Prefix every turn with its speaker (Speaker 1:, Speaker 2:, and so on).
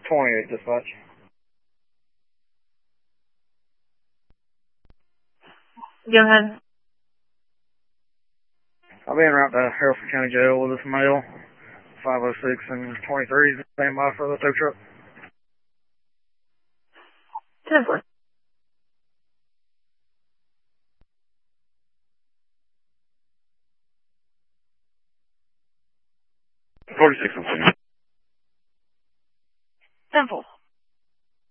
Speaker 1: 28 dispatch.
Speaker 2: Go ahead.
Speaker 1: I'll be en route to Hereford County Jail with this male. 506 and 23 stand by for the tow truck.
Speaker 2: 10-4.
Speaker 3: $46 on scene.